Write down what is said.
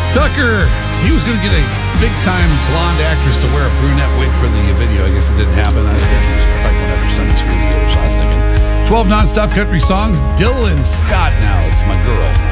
Tucker, he was going to get a big-time blonde actress to wear a brunette wig for the video. I guess it didn't happen. I was probably went after Sunday School years. I was thinking 12 non-stop country songs. Dylan Scott now. It's My Girl.